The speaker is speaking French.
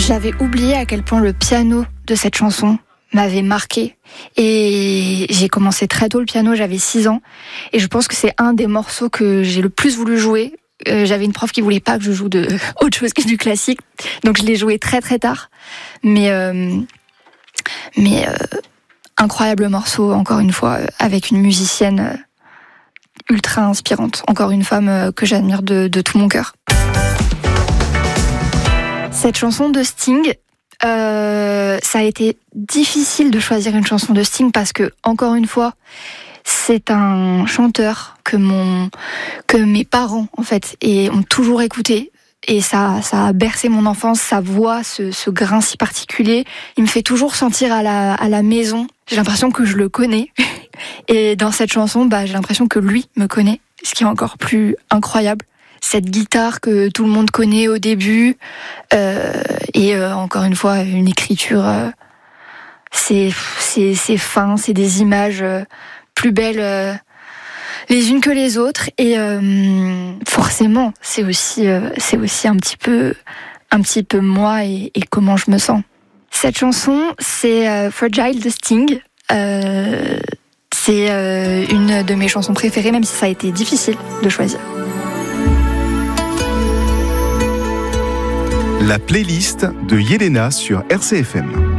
J'avais oublié à quel point le piano de cette chanson m'avait marqué. Et j'ai commencé très tôt le piano, j'avais 6 ans. Et je pense que c'est un des morceaux que j'ai le plus voulu jouer. J'avais une prof qui voulait pas que je joue de autre chose que du classique. Donc je l'ai joué très très tard. Mais incroyable morceau, encore une fois, avec une musicienne ultra inspirante. Encore une femme que j'admire de tout mon cœur. Cette chanson de Sting, ça a été difficile de choisir une chanson de Sting parce que, encore une fois, c'est un chanteur que mes parents, en fait, ont toujours écouté. Et ça a bercé mon enfance, sa voix, ce grain si particulier. Il me fait toujours sentir à la maison. J'ai l'impression que je le connais. Et dans cette chanson, j'ai l'impression que lui me connaît, ce qui est encore plus incroyable. Cette guitare que tout le monde connaît au début, et encore une fois, une écriture, c'est fin, c'est des images plus belles les unes que les autres, et forcément, c'est aussi un petit peu moi et comment je me sens. Cette chanson, c'est Fragile de Sting. C'est une de mes chansons préférées, même si ça a été difficile de choisir. La playlist de Yelena sur RCFM.